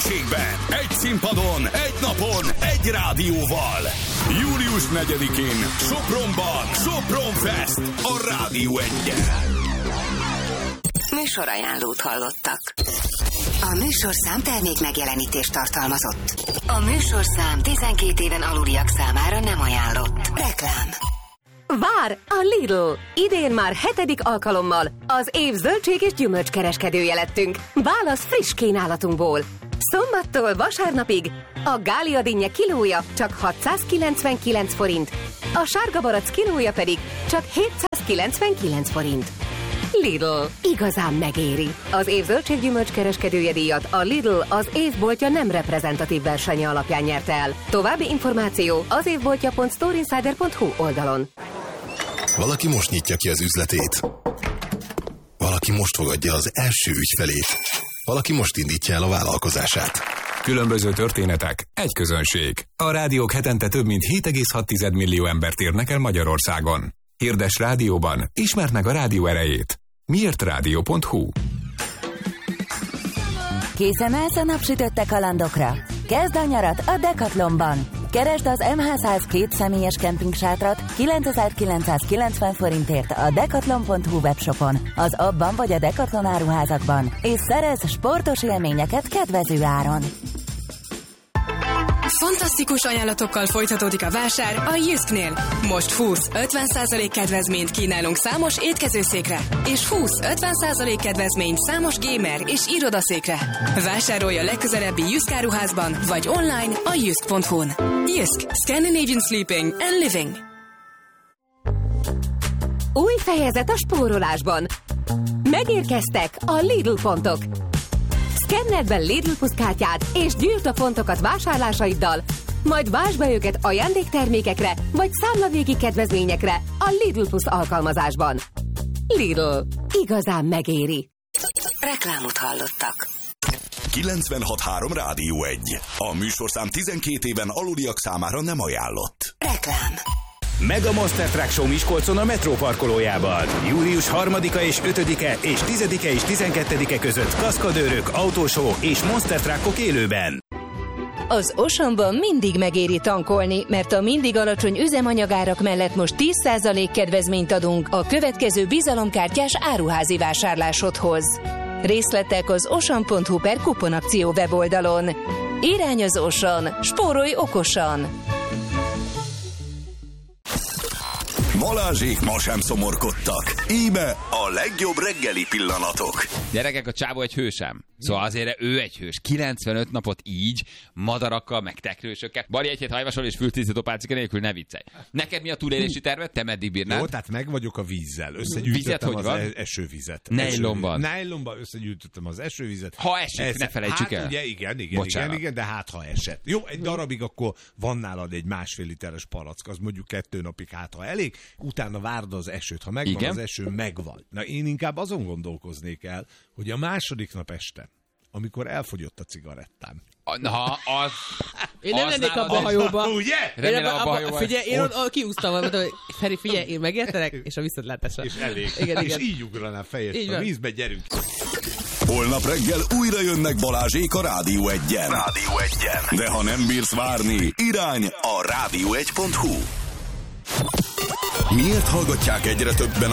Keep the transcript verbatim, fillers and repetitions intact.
helyiségben, egy színpadon, egy napon, egy rádióval. július negyedikén Sopronban Sopron Fest a Rádió Egyen. Műsorajánlót hallottak. A műsorszám termék megjelenítést tartalmazott. A műsorszám tizenkét éven aluliak számára nem ajánlott. Reklám. Vár a Lidl! Idén már hetedik alkalommal az év zöldség és gyümölcskereskedője lettünk. Válasz friss kínálatunkból. Szombattól vasárnapig a Gália dinnye kilója csak hatszázkilencvenkilenc forint, a sárga barack kilója pedig csak hétszázkilencvenkilenc forint. Lidl. Igazán megéri. Az év zöldséggyümölcs kereskedője díjat a Lidl az évboltja nem reprezentatív versenye alapján nyerte el. További információ az évboltja pont storeinsider pont hu oldalon. Valaki most nyitja ki az üzletét. Valaki most fogadja az első ügyfelét. Valaki most indítja el a vállalkozását. Különböző történetek, egy közönség. A rádiók hetente több mint hét egész hat millió embert érnek el Magyarországon. Hirdes rádióban, ismerd meg a rádió erejét. miért rádió pont hu. Készen állsz a napsütötte kalandokra? Kezd a nyarat a Decathlonban! Keresd az em há száz két személyes kemping-sátrat kilencezer-kilencszázkilencven forintért a decathlon pont hu webshopon, az abban vagy a Decathlon áruházakban, és szerezz sportos élményeket kedvező áron. Fantasztikus ajánlatokkal folytatódik a vásár a Jysknél. Most húsz-ötven százalék kedvezményt kínálunk számos étkezőszékre, és húsz-ötven százalék kedvezményt számos gamer és irodaszékre. Vásárolj a legközelebbi Jysk áruházban, vagy online a jysk pont hu-n. Jysk. Scandinavian Sleeping and Living. Új fejezet a spórolásban. Megérkeztek a Lidl pontok. Szkenneld be Lidl Plus kártyád, és gyűjtsd a pontokat vásárlásaiddal, majd váltsd be őket ajándéktermékekre, vagy számlavégi kedvezményekre a Lidl Plus alkalmazásban. Lidl. Igazán megéri. Reklámot hallottak. kilencvenhat három Rádió egy. A műsorszám tizenkét éven aluliak számára nem ajánlott. Reklám. Mega Monster Truck Show Miskolcon a metró parkolójában. július harmadika és ötödike és tizedike és tizenkettedike között kaszkadőrök, autóshow és Monster Truckok élőben. Az Oceanban mindig megéri tankolni, mert a mindig alacsony üzemanyagárak mellett most tíz százalék kedvezményt adunk a következő bizalomkártyás áruházi vásárlásodhoz. Részletek az ocean pont hu per kuponakció weboldalon. Irány az Ocean, spórolj okosan! Balázsék ma sem szomorkodtak. Íme a legjobb reggeli pillanatok. Gyerekek, a csávó egy hősem. Szóval azért ő egy hős. kilencvenöt napot így, madarakkal, meg tekrősökkel. Bali egy hét hajvasol és fültisztító pálcika nélkül, ne viccelj. Neked mi a túlélési terved? Te meddig bírnád? Jó, tehát meg vagyok a vízzel. Összegyűjtöttem az van? esővizet. Nejlomban. Nejlomban összegyűjtöttem az esővizet. Ha esik, Ez, ne felejtsük hát, el. Ugye, igen, igen, Bocsánat. igen, igen, de hát ha esett. Jó, egy darabig akkor van nálad egy másfél literes palack, az mondjuk kettő napig hát ha elég, utána várd az esőt. Ha megvan igen? az eső, megvan. Na én inkább azon gondolkoznék el, hogy a második nap este, amikor elfogyott a cigarettám. Na, az... Én nem lennék abba a hajóba. Ugye? Remélem abba a hajóba. Figyelj, én ott kiúztam, mondtam, hogy Feri, figyelj, én megértelek, és a viszontlátásra. És elég. Igen, és igen. így ugranál fejet a vízbe, gyerünk. Holnap reggel újra jönnek Balázsék a Rádió Egyen. Rádió Egyen. De ha nem bírsz várni, irány a rádió egy pont hu. Miért hallgatják egyre többen